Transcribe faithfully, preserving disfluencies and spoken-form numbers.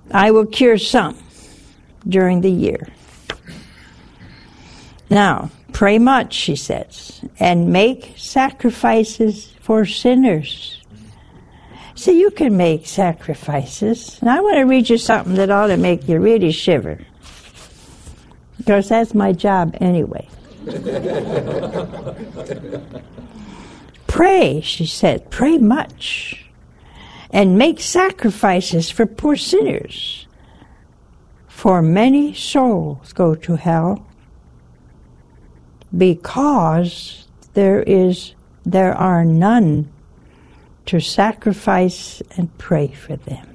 I will cure some during the year. Now, pray much, she says, and make sacrifices for sinners. See, you can make sacrifices. And I want to read you something that ought to make you really shiver. Because that's my job anyway. Pray, she said, pray much. And make sacrifices for poor sinners. For many souls go to hell. Because there is, there are none to sacrifice and pray for them.